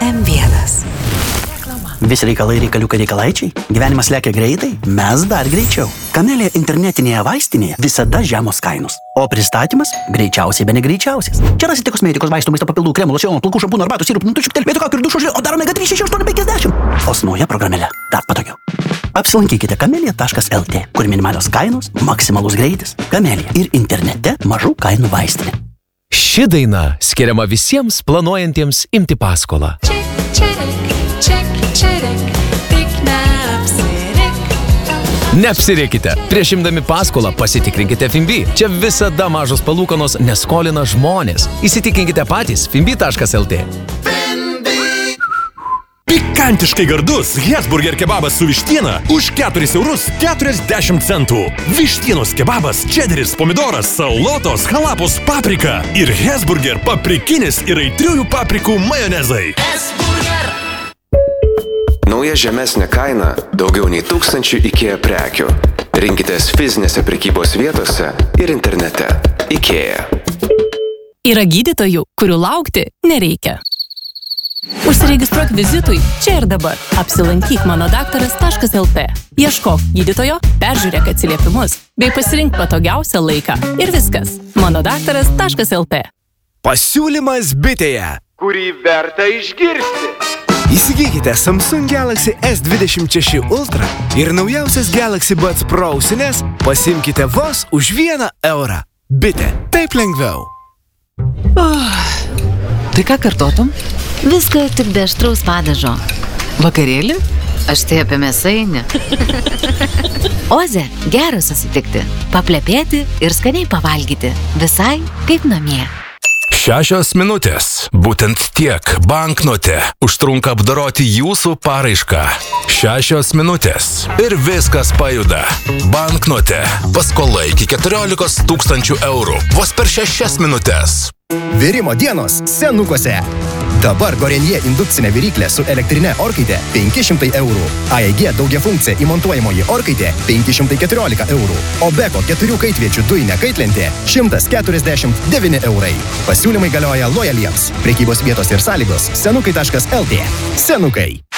M1. Visi reikalai reikalaičiai, gyvenimas lekia greitai, mes dar greičiau. Kamelija internetinėje vaistinėje visada žemos kainos, o pristatymas greičiausiai be negreičiausias. Čia rasite kosmetikos, vaistų, maisto papildų, kremų, locionų, plaukų šampūnų, arbatų, sirupų, nutučių, vietų kaukių ir dušų žalių, o dar omega 3 6850. O su nauja programėle dar patogiau. Apsilankykite kamelija.lt, kur minimalios kainos, maksimalus greitis. Kamelija ir internete mažų kainų vaistinė. Ši daina skiriama visiems planuojantiems imti paskolą. Neapsirėkite. Prieš imdami paskolą pasitikrinkite Finbi. Čia visada mažos palūkanos neskolina žmonės. Įsitikinkite patys finbi.lt. Pikantiškai gardus Hesburger kebabas su vištiena už 4,40 €. Vištienos kebabas, čederis, pomidoras, salotos, halapos, paprika ir Hesburger paprikinis ir aitriųjų paprikų majonezai. Nauja žemesnė kaina daugiau nei 1000 IKEA prekių. Rinkitės fizinėse prekybos vietose ir internete. IKEA. Yra gydytojų, kurių laukti nereikia. Užsiregistruok vizitui čia ir dabar. Apsilankyk manodaktaras.lt. Ieškok gydytojo, peržiūrėk atsiliepimus, bei pasirink patogiausią laiką. Ir viskas. manodaktaras.lt. Pasiūlymas bitėje, kurį verta išgirsti. Įsigykite Samsung Galaxy S26 Ultra ir naujausias Galaxy Buds Pro ausines pasimkite vos už 1 €. Bitė, taip lengviau. Tai ką kartotum? Viską tik be aštraus padažo. Vakarėlį? Aš tai apie mėsainį. Oze, gera susitikti, paplepėti ir skaniai pavalgyti. Visai kaip namie. 6 minutės. Būtent tiek banknote užtrunka apdoroti jūsų paraišką. 6 minutės. Ir viskas pajuda. Banknote. Paskola iki 14 000 €. Vos per 6 minutės. Virimo dienos Senukose. Dabar Gorenje indukcinė viryklė su elektrinė orkaitė 500 €. AEG daugiafunkcija įmontuojamoji orkaitė 514 €. O Beko 4 kaitviečių dujinė kaitlentė 149 €. Pasiūlymai galioja lojaliems. Prekybos vietos ir sąlygos senukai.lt. Senukai.